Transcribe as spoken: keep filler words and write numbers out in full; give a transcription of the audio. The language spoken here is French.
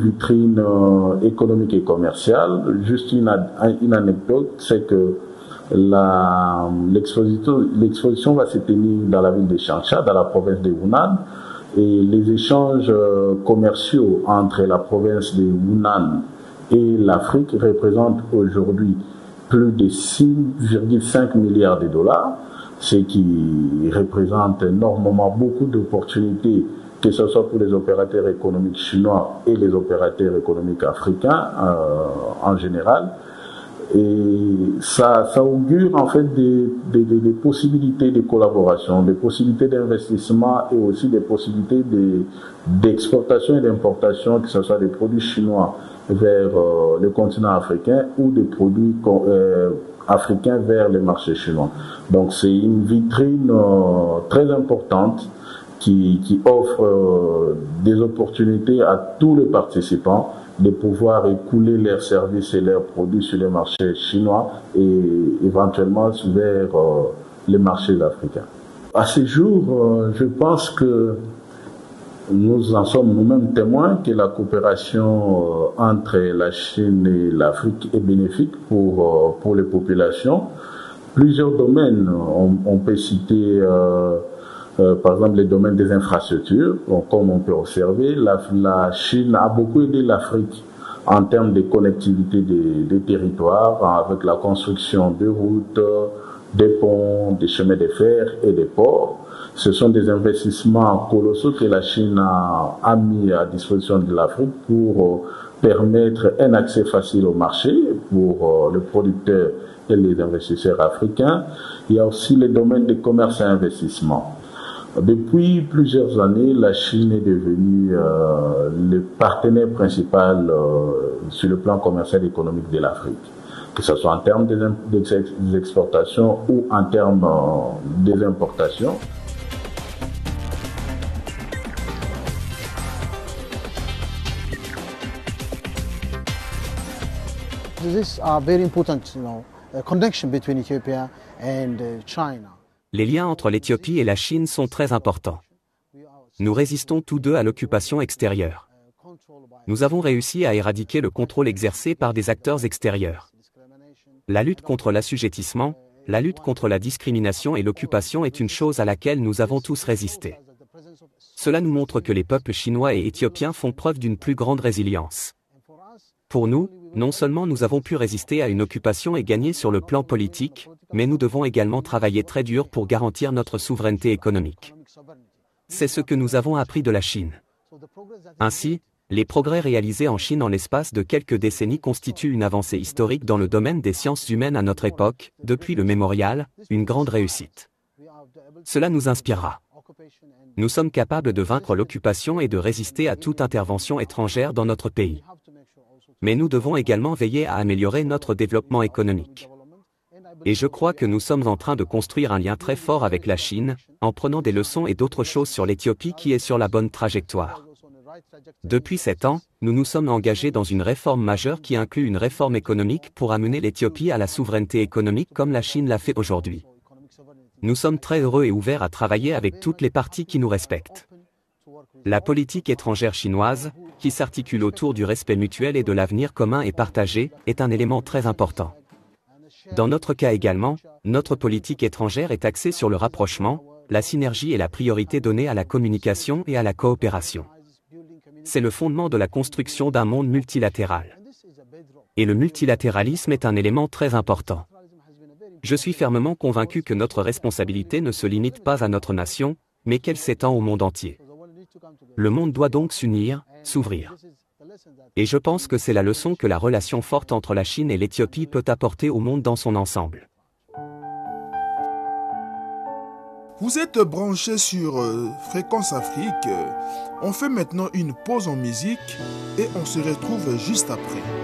vitrine euh, économique et commerciale. Juste une, une anecdote, c'est que la, l'exposition, l'exposition va se tenir dans la ville de Changsha, dans la province de Hunan, et les échanges euh, commerciaux entre la province de Hunan et l'Afrique représentent aujourd'hui plus de six virgule cinq milliards de dollars, ce qui représente énormément beaucoup d'opportunités, que ce soit pour les opérateurs économiques chinois et les opérateurs économiques africains euh, en général. Et ça, ça augure en fait des, des, des possibilités de collaboration, des possibilités d'investissement et aussi des possibilités de, d'exportation et d'importation, que ce soit des produits chinois vers euh, le continent africain ou des produits euh, africains vers les marchés chinois. Donc c'est une vitrine euh, très importante qui, qui offre euh, des opportunités à tous les participants de pouvoir écouler leurs services et leurs produits sur les marchés chinois et éventuellement vers euh, les marchés africains. À ce jour, euh, je pense que nous en sommes nous-mêmes témoins que la coopération euh, entre la Chine et l'Afrique est bénéfique pour, euh, pour les populations. Plusieurs domaines, on, on peut citer euh, Euh, par exemple les domaines des infrastructures. Donc, comme on peut observer, la, la Chine a beaucoup aidé l'Afrique en termes de connectivité des, des territoires, avec la construction de routes, des ponts, des chemins de fer et des ports. Ce sont des investissements colossaux que la Chine a, a mis à disposition de l'Afrique pour euh, permettre un accès facile au marché pour euh, les producteurs et les investisseurs africains. Il y a aussi les domaines de commerce et investissement. Depuis plusieurs années, la Chine est devenue euh, le partenaire principal euh, sur le plan commercial et économique de l'Afrique, que ce soit en termes des, des exportations ou en termes euh, des importations. This is a very important, you know, connection between Ethiopia and China. Les liens entre l'Éthiopie et la Chine sont très importants. Nous résistons tous deux à l'occupation extérieure. Nous avons réussi à éradiquer le contrôle exercé par des acteurs extérieurs. La lutte contre l'assujettissement, la lutte contre la discrimination et l'occupation est une chose à laquelle nous avons tous résisté. Cela nous montre que les peuples chinois et éthiopiens font preuve d'une plus grande résilience. Pour nous, non seulement nous avons pu résister à une occupation et gagner sur le plan politique, mais nous devons également travailler très dur pour garantir notre souveraineté économique. C'est ce que nous avons appris de la Chine. Ainsi, les progrès réalisés en Chine en l'espace de quelques décennies constituent une avancée historique dans le domaine des sciences humaines à notre époque, depuis le mémorial, une grande réussite. Cela nous inspirera. Nous sommes capables de vaincre l'occupation et de résister à toute intervention étrangère dans notre pays. Mais nous devons également veiller à améliorer notre développement économique. Et je crois que nous sommes en train de construire un lien très fort avec la Chine, en prenant des leçons et d'autres choses sur l'Éthiopie qui est sur la bonne trajectoire. Depuis sept ans, nous nous sommes engagés dans une réforme majeure qui inclut une réforme économique pour amener l'Éthiopie à la souveraineté économique comme la Chine l'a fait aujourd'hui. Nous sommes très heureux et ouverts à travailler avec toutes les parties qui nous respectent. La politique étrangère chinoise, qui s'articule autour du respect mutuel et de l'avenir commun et partagé, est un élément très important. Dans notre cas également, notre politique étrangère est axée sur le rapprochement, la synergie et la priorité donnée à la communication et à la coopération. C'est le fondement de la construction d'un monde multilatéral. Et le multilatéralisme est un élément très important. Je suis fermement convaincu que notre responsabilité ne se limite pas à notre nation, mais qu'elle s'étend au monde entier. Le monde doit donc s'unir, s'ouvrir. Et je pense que c'est la leçon que la relation forte entre la Chine et l'Éthiopie peut apporter au monde dans son ensemble. Vous êtes branchés sur euh, Fréquence Afrique. On fait maintenant une pause en musique et on se retrouve juste après.